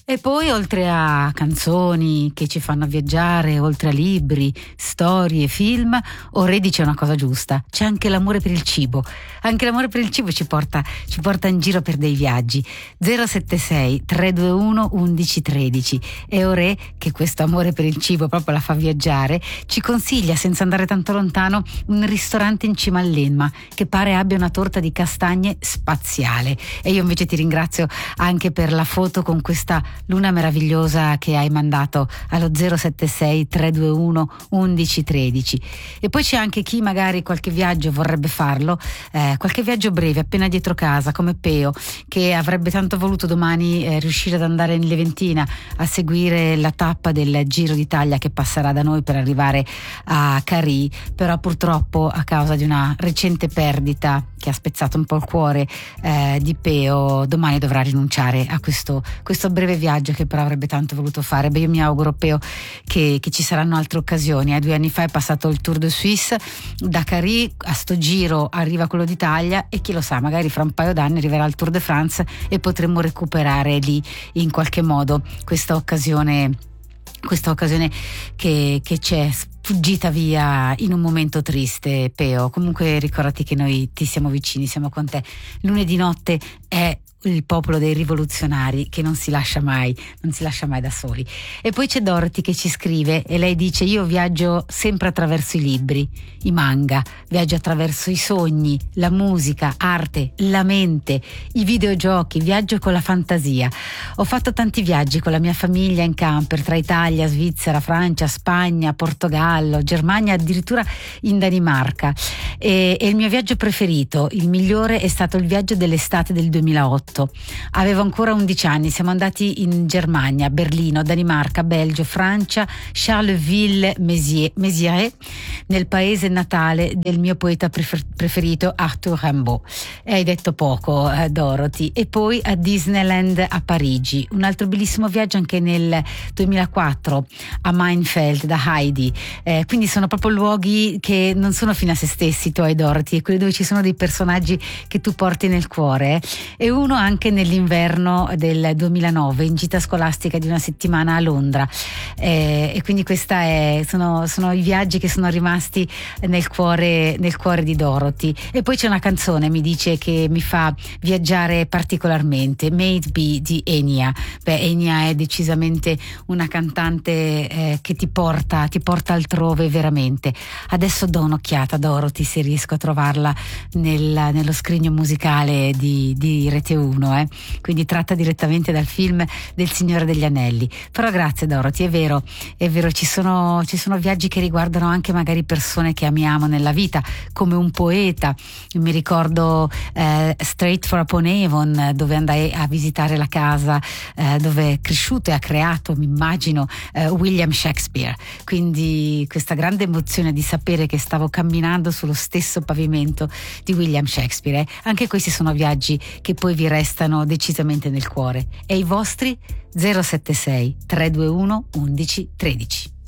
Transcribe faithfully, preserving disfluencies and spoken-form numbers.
E poi, oltre a canzoni che ci fanno viaggiare, oltre a libri, storie, film, Orè dice una cosa giusta: c'è anche l'amore per il cibo. Anche l'amore per il cibo ci porta, ci porta in giro per dei viaggi. zero sette sei tre due uno undici tredici. E Orè, che questo amore per il cibo proprio la fa viaggiare, ci consiglia, senza andare tanto lontano, un ristorante in cima all'Elma che pare abbia una torta di castagne spaziale. E io invece ti ringrazio anche per la foto con questa luna meravigliosa che hai mandato allo zero sette sei tre due uno undici tredici. E poi c'è anche chi magari qualche viaggio vorrebbe farlo, eh, qualche viaggio breve appena dietro casa, come Peo, che avrebbe tanto voluto domani eh, riuscire ad andare in Leventina a seguire la tappa del Giro d'Italia che passerà da noi per arrivare a Carì, però purtroppo a causa di una recente perdita che ha spezzato un po' il cuore eh, di Peo, domani dovrà rinunciare a questo, questo breve viaggio che però avrebbe tanto voluto fare. Beh, io mi auguro, Peo, che, che ci saranno altre occasioni. Eh. Due anni fa è passato il Tour de Suisse, da Carì a sto giro arriva quello d'Italia e chi lo sa, magari fra un paio d'anni arriverà il Tour de France e potremmo recuperare lì in qualche modo questa occasione questa occasione che, che c'è sfuggita via in un momento triste, Peo. Comunque ricordati che noi ti siamo vicini, siamo con te. Lunedì notte è il popolo dei rivoluzionari che non si lascia mai, non si lascia mai da soli. E poi c'è Dorothy che ci scrive e lei dice: io viaggio sempre attraverso i libri, i manga, viaggio attraverso i sogni, la musica, arte, la mente, i videogiochi, viaggio con la fantasia. Ho fatto tanti viaggi con la mia famiglia in camper tra Italia, Svizzera, Francia, Spagna, Portogallo, Germania, addirittura in Danimarca. E, e il mio viaggio preferito, il migliore, è stato il viaggio dell'estate del duemilaotto. Avevo ancora undici anni, siamo andati in Germania, Berlino, Danimarca, Belgio, Francia, Charleville-Mézières, nel paese natale del mio poeta prefer- preferito Arthur Rimbaud. E hai detto poco, eh, Dorothy. E poi a Disneyland a Parigi, un altro bellissimo viaggio anche nel duemilaquattro a Meinfeld da Heidi. Eh, quindi sono proprio luoghi che non sono fine a se stessi, tu hai, Dorothy, e quelli dove ci sono dei personaggi che tu porti nel cuore. Eh. E uno anche nell'inverno del duemilanove in gita scolastica di una settimana a Londra. Eh, e quindi questa è, sono, sono i viaggi che sono rimasti nel cuore, nel cuore di Dorothy. E poi c'è una canzone, mi dice, che mi fa viaggiare particolarmente, Made Be di Enya. Beh, Enya è decisamente una cantante eh, che ti porta, ti porta altrove veramente. Adesso do un'occhiata, Dorothy, se riesco a trovarla nel, nello scrigno musicale di, di Rete uno, eh. Quindi tratta direttamente dal film del Signore degli Anelli. Però grazie, Dorothy, è vero, è vero, ci sono, ci sono viaggi che riguardano anche magari persone che amiamo nella vita, come un poeta. Io mi ricordo eh, Straight for Upon Avon, dove andai a visitare la casa eh, dove è cresciuto e ha creato, mi immagino, eh, William Shakespeare. Quindi questa grande emozione di sapere che stavo camminando sullo stesso pavimento di William Shakespeare. Eh. Anche questi sono viaggi che poi vi restano decisamente nel cuore. E i vostri? zero sette sei tre due uno undici tredici.